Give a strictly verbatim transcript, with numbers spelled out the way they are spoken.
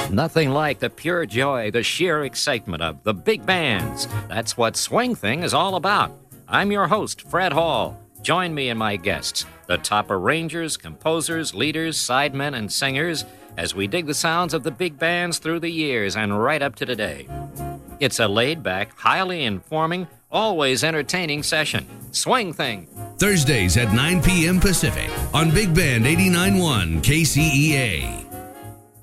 Nothing like the pure joy, the sheer excitement of the big bands. That's what Swing Thing is all about. I'm your host, Fred Hall. Join me and my guests, the top arrangers, composers, leaders, sidemen, and singers, as we dig the sounds of the big bands through the years and right up to today. It's a laid-back, highly informing, always entertaining session. Swing Thing. Thursdays at nine p.m. Pacific on Big Band eighty-nine point one K C E A.